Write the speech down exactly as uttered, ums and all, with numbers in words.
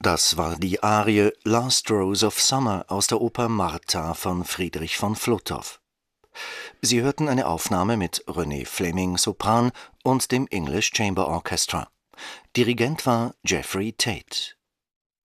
Das war die Arie »Last Rose of Summer« aus der Oper »Martha« von Friedrich von Flotow. Sie hörten eine Aufnahme mit Renée Fleming, Sopran, und dem English Chamber Orchestra. Dirigent war Geoffrey Tate